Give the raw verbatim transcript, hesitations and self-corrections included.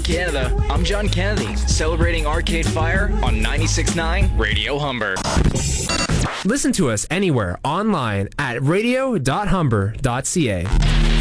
Canada, I'm John Kennedy, celebrating Arcade Fire on ninety-six point nine Radio Humber. Listen to us anywhere online at radio dot humber dot c a.